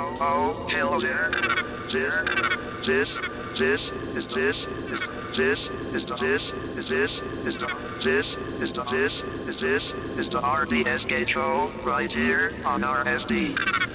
Oh, hello there. This is the RDSK show right here on RFD.